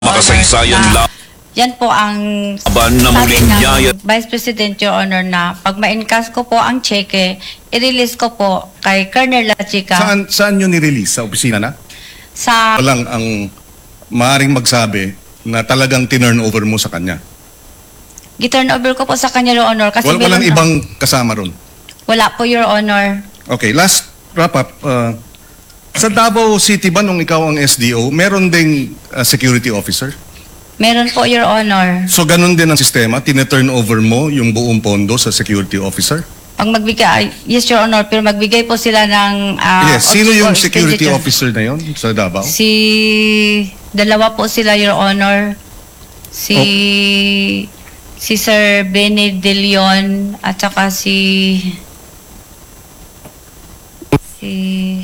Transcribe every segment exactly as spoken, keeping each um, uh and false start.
Makasaysayan lang. Yan po ang Aban na sabi muling ng yaya. Vice President, Your Honor, na pag ma-encash ko po ang cheque, i-release ko po kay Colonel La Chica Saan, saan nyo nirelease? Sa opisina na? sa Walang ang maaaring magsabi na talagang tinurn over mo sa kanya. giturn over ko po sa kanya, Your Honor. Kasi Wal, walang meron- ibang kasama ron. Wala po, Your Honor. Okay, last wrap up. Uh, sa Davao City ba nung ikaw ang S D O, meron ding uh, security officer? Meron po, Your Honor. So ganun din ang sistema? Tina-turn over mo yung buong pondo sa security officer? Pag magbigay, yes, Your Honor, pero magbigay po sila ng... ah, yes. Sino yung for security expenditure. officer na yon sa Davao? Si... Dalawa po sila, Your Honor. Si... Si Sir Benny De Leon at saka si... Si...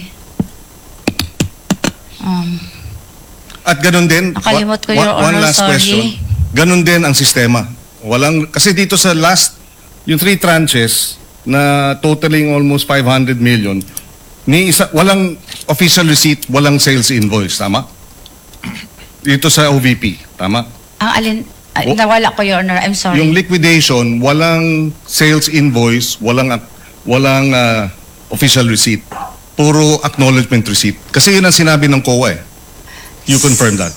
Um, At ganun din, Nakalimot ko, wa- Your one Honor, last sorry. question. Ganun din ang sistema. Walang, kasi dito sa last, yung three tranches na totaling almost five hundred million, ni isa, walang official receipt, walang sales invoice, tama? Dito sa O V P, tama? ang alin... ay, Oh. nawala ko, Your Honor. I'm sorry. Yung liquidation, walang sales invoice, walang walang ah, official receipt. Puro acknowledgement receipt. Kasi yun ang sinabi ng C O A eh. You confirm that.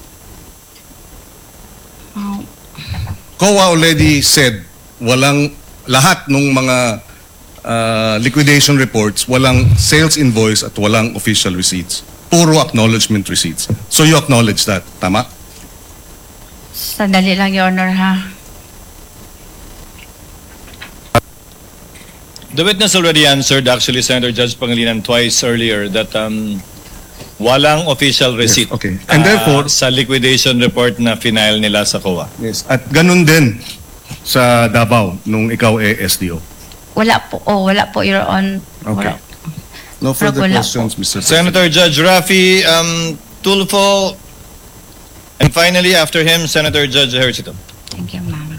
Oh. C O A already said walang lahat ng mga ah, liquidation reports, walang sales invoice at walang official receipts. Puro acknowledgement receipts. So you acknowledge that, tama? Sandali lang, Your Honor, ha? The witness already answered, actually, Senator Judge Pangilinan twice earlier that um, walang official receipt okay. And ah, therefore- sa liquidation report na final nila sa C O A. Yes. At ganun din sa Davao nung ikaw eh S D O. Wala po. Oh, wala po, Your Honor. Okay. Wala. No further Wala questions, Mister Senator Judge Rafi um, Tulfo, and finally, after him, Senator Judge Ejercito. Thank you, ma'am.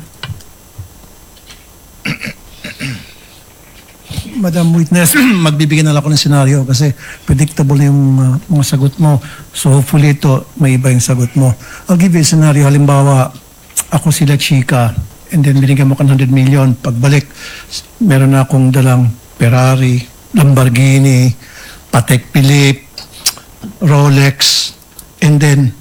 Madam Witness, magbibigyan na lang ako ng senaryo kasi predictable na yung uh, mga sagot mo. So hopefully ito, may iba yung sagot mo. I'll give you a scenario. Halimbawa, ako sila Chica and then binigyan mo ka ng one hundred million. Pagbalik, meron na akong dalang Ferrari, Lamborghini, Patek Philippe, Rolex, and then